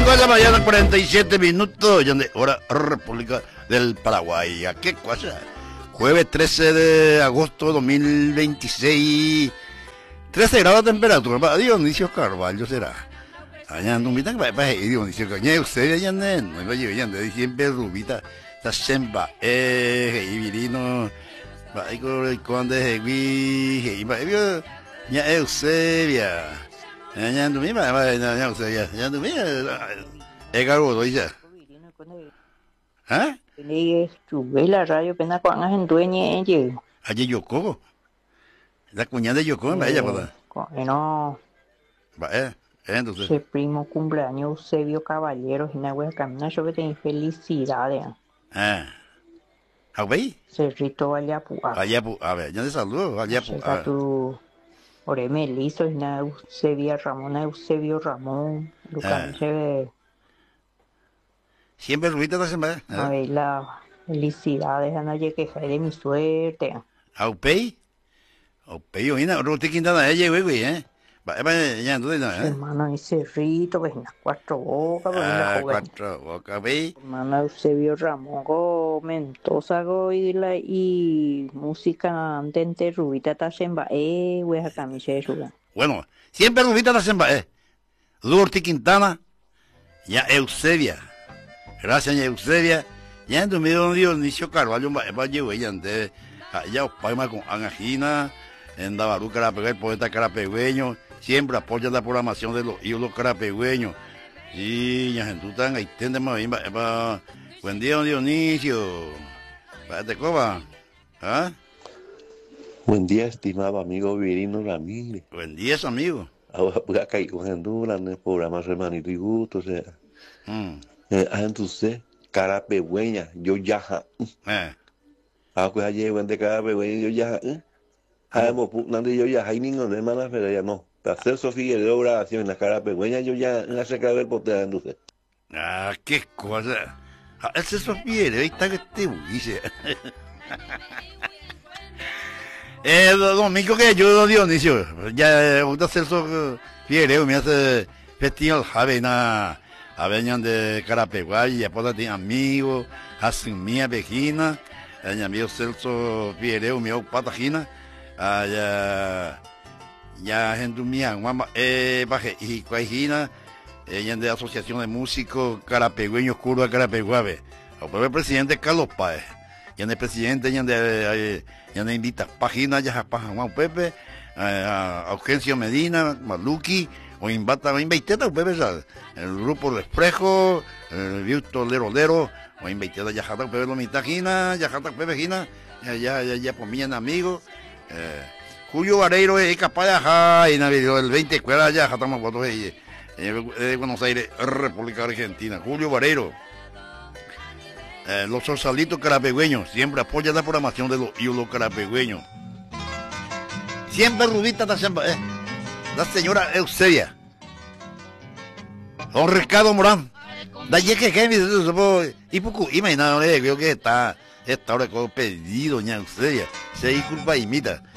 de la mañana, 47 minutos, hora República del Paraguay. ¿A qué cosa? Jueves 13 de agosto de 2026. 13 grados de temperatura. Dionisio Carvalho será. Allá no me para Dionisio Carvalho. Usted ya no va a llevar de diciembre rubita. Está semba. Y virino. Va a cuando es y va ya Eusebia. Ya no me va ya Eusebia. Ya no me Egaro ya. ¿Ah? Estuve la radio pena con las dueñas ella. Allí Yoko. La cuñada de Yoko, ella para. No. Va, entonces. Ese primo cumpleaños Eusebio Caballero y una wea camina yo que tengo felicidades. ¿A ver? Cerrito Ayapu. Ayapu, a ver, ya te saludo, Ayapu. Llega tu Ore Melizo y una Eusebio Ramón. Lucas Siempre Rubita la semana. A ver, la felicidades, Ana, que de mi suerte. ¿Aupey? ¿Aupey? Oye, Ruti Quintana, ella, güey, ya, entonces, Hermano, y Cerrito, pues, unas cuatro bocas, pues, la joven. Cuatro bocas, ¿veis? Hermano Eusebio Ramón, Mendoza, y música antente, Rubita Tachemba, güey, a camiseta. Bueno, siempre Rubita la semana, Ruti Quintana, ya Eusebia. Gracias, Eusebia. Ya en 2001 Dionisio Carvalho va a llevar ella antes. Ya Opaima con Angina, en Dabarú Carapegüeño, el poeta carapegüeño, siempre apoya la programación de los ídolos carapegüeños. Sí, ya gente tan ahí tendemos ahí. Buen día, don Dionisio. Párate, coba. ¿Ah? Buen día, estimado amigo Virino Ramírez. Buen día, amigo. Ahora pues acá hay con Honduras en el programa Hermanito y Gusto, o sea. Entonces, carapegüeña, yo yaja. Pues ayer de carapegüeña, yo yaja. Sabemos, nando yo yaja, hay ningún hermana, pero ya no. Para hacer Sofía de oración en la carapegüeña, yo ya en la seca del potera, entonces. Qué cosa. Ese Sofía, ahí está que te dice. Domingo que yo, Dionisio, ya, voy a hacer Sofía, me hace festival, Javena. A venían de Carapeguay, y después tiene amigos, hacen mía vejina, mi amigo Celso Fiereo, mi Patagina, ya gente mía, mamá, baje, y cuajina, ella de Asociación de Músicos Carapegüeños Curva Carapeguave, el presidente Carlos Páez, ya el presidente, ya de invita página, ya para Juan Pepe, a Augencio Medina, Maluki, o invita Pepe, el grupo de Esprejo, el Víctor Lero, o invita a Yajata Pepe Lomitagina, Yajata Pepe Gina, ya pomían amigos, Julio Vareiro es capaz de ajar, y el 20 escuela ya Jatamos Guatos de Buenos Aires, República Argentina, Julio Vareiro. Los Sorsalitos Carapegüeños siempre apoyan la programación de los ídolos carapegüeños. Siempre Rubita la señora Eusebia. Don Ricardo Morán. Y poco imagínate, creo que está ahora con pedido, doña Eusebia. Se disculpa y imita.